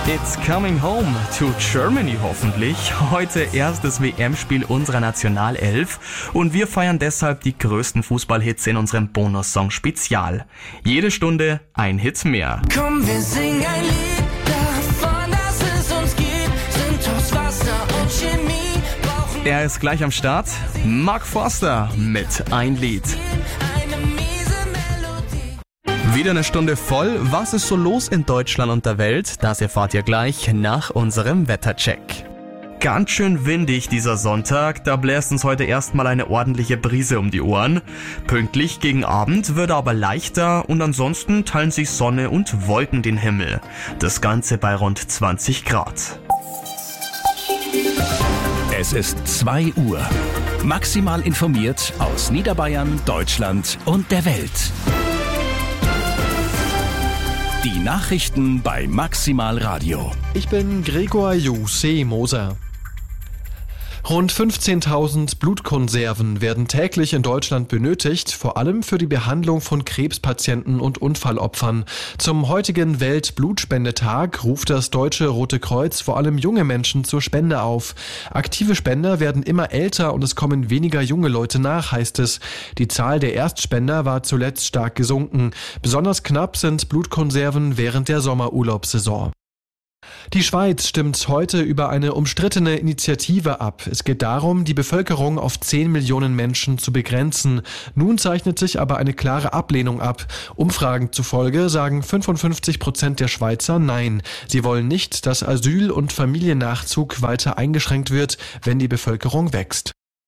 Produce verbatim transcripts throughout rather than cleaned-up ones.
It's coming home to Germany hoffentlich. Heute erstes W M-Spiel unserer Nationalelf und wir feiern deshalb die größten Fußballhits in unserem Bonussong Spezial. Jede Stunde ein Hit mehr. Komm, wir singen ein Lied davon, dass es uns gibt, sind aus Wasser und Chemie. Brauchen Er ist gleich am Start. Mark Forster mit Ein Lied. eine miese Melodie. Wieder eine Stunde voll. Was ist so los in Deutschland und der Welt? Das erfahrt ihr gleich nach unserem Wettercheck. Ganz schön windig dieser Sonntag, da bläst uns heute erstmal eine ordentliche Brise um die Ohren. Pünktlich gegen Abend wird er aber leichter und ansonsten teilen sich Sonne und Wolken den Himmel. Das Ganze bei rund zwanzig Grad. Es ist zwei Uhr. Maximal informiert aus Niederbayern, Deutschland und der Welt. Die Nachrichten bei Maximal Radio. Ich bin Gregor Jose Moser. Rund fünfzehntausend Blutkonserven werden täglich in Deutschland benötigt, vor allem für die Behandlung von Krebspatienten und Unfallopfern. Zum heutigen Weltblutspendetag ruft das Deutsche Rote Kreuz vor allem junge Menschen zur Spende auf. Aktive Spender werden immer älter und es kommen weniger junge Leute nach, heißt es. Die Zahl der Erstspender war zuletzt stark gesunken. Besonders knapp sind Blutkonserven während der Sommerurlaubssaison. Die Schweiz stimmt heute über eine umstrittene Initiative ab. Es geht darum, die Bevölkerung auf zehn Millionen Menschen zu begrenzen. Nun zeichnet sich aber eine klare Ablehnung ab. Umfragen zufolge sagen fünfundfünfzig Prozent der Schweizer Nein. Sie wollen nicht, dass Asyl- und Familiennachzug weiter eingeschränkt wird, wenn die Bevölkerung wächst.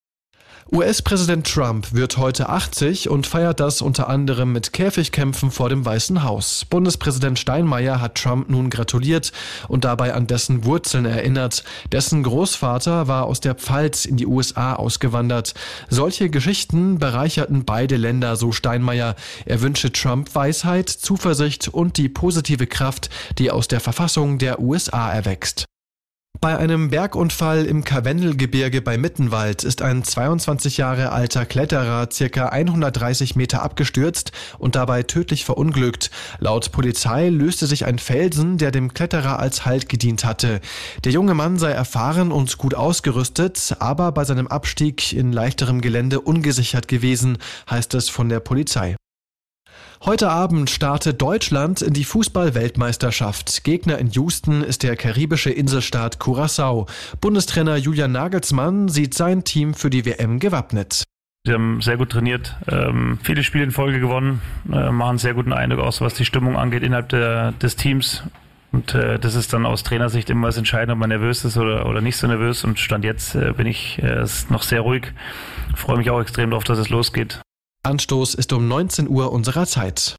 U S-Präsident Trump wird heute achtzig und feiert das unter anderem mit Käfigkämpfen vor dem Weißen Haus. Bundespräsident Steinmeier hat Trump nun gratuliert und dabei an dessen Wurzeln erinnert. Dessen Großvater war aus der Pfalz in die U S A ausgewandert. Solche Geschichten bereicherten beide Länder, so Steinmeier. Er wünsche Trump Weisheit, Zuversicht und die positive Kraft, die aus der Verfassung der U S A erwächst. Bei einem Bergunfall im Karwendelgebirge bei Mittenwald ist ein zweiundzwanzig Jahre alter Kletterer circa hundertdreißig Meter abgestürzt und dabei tödlich verunglückt. Laut Polizei löste sich ein Felsen, der dem Kletterer als Halt gedient hatte. Der junge Mann sei erfahren und gut ausgerüstet, aber bei seinem Abstieg in leichterem Gelände ungesichert gewesen, heißt es von der Polizei. Heute Abend startet Deutschland in die Fußball-Weltmeisterschaft. Gegner in Houston ist der karibische Inselstaat Curaçao. Bundestrainer Julian Nagelsmann sieht sein Team für die W M gewappnet. Sie haben sehr gut trainiert, ähm, viele Spiele in Folge gewonnen, äh, machen einen sehr guten Eindruck aus, was die Stimmung angeht innerhalb der, des Teams. Und äh, das ist dann aus Trainersicht immer das Entscheidende, ob man nervös ist oder, oder nicht so nervös. Und Stand jetzt äh, bin ich äh, noch sehr ruhig, freue mich auch extrem darauf, dass es losgeht. Anstoß ist um neunzehn Uhr unserer Zeit.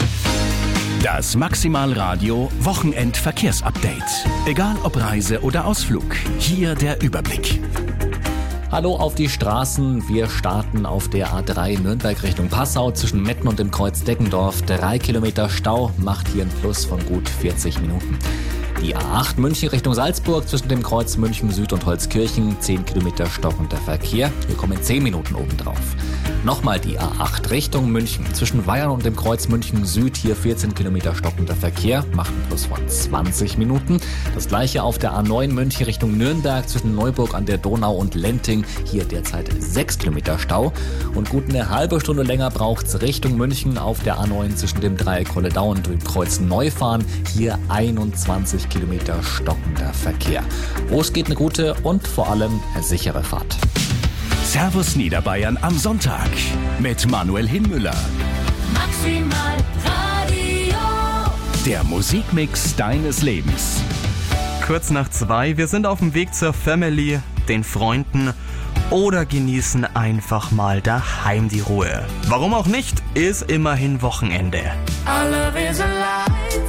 Das Maximal Radio Wochenendverkehrsupdate. Egal ob Reise oder Ausflug, hier der Überblick. Hallo auf die Straßen. Wir starten auf der A drei Nürnberg Richtung Passau zwischen Metten und dem Kreuz Deggendorf. Drei Kilometer Stau macht hier einen Plus von gut vierzig Minuten. Die A acht München Richtung Salzburg zwischen dem Kreuz München Süd und Holzkirchen. zehn Kilometer stockender Verkehr. Hier kommen zehn Minuten obendrauf. Nochmal die A acht Richtung München zwischen Weyern und dem Kreuz München Süd. Hier vierzehn Kilometer stockender Verkehr. Macht einen Plus von zwanzig Minuten. Das gleiche auf der A neun München Richtung Nürnberg zwischen Neuburg an der Donau und Lenting. Hier derzeit sechs Kilometer Stau. Und gut eine halbe Stunde länger braucht es Richtung München auf der A neun zwischen dem Dreieck Kolledau und dem Kreuz Neufahren. Hier einundzwanzig Kilometer stockender Verkehr. Los geht eine gute und vor allem eine sichere Fahrt. Servus Niederbayern am Sonntag mit Manuel Hinmüller. Maximal Radio. Der Musikmix deines Lebens. Kurz nach zwei, wir sind auf dem Weg zur Family, den Freunden oder genießen einfach mal daheim die Ruhe. Warum auch nicht, ist immerhin Wochenende. Our love is alive.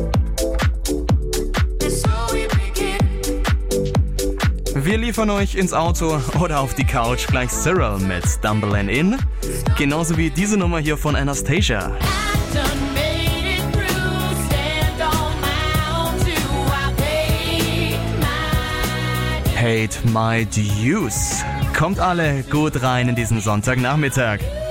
It's so we begin. Wir liefern euch ins Auto oder auf die Couch gleich Cyril mit Stumbling In. Genauso wie diese Nummer hier von Anastasia. Hate My Dues. Kommt alle gut rein in diesen Sonntagnachmittag.